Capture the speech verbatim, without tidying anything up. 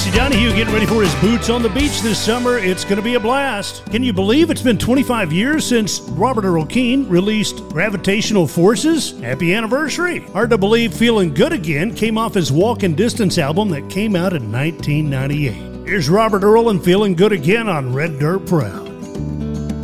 Casey Donahue getting ready for his Boots on the Beach this summer. It's going to be a blast. Can you believe it's been twenty-five years since Robert Earl Keen released Gravitational Forces? Happy anniversary. Hard to believe Feeling Good Again came off his Walking Distance album that came out in nineteen ninety-eight. Here's Robert Earl and Feeling Good Again on Red Dirt Proud.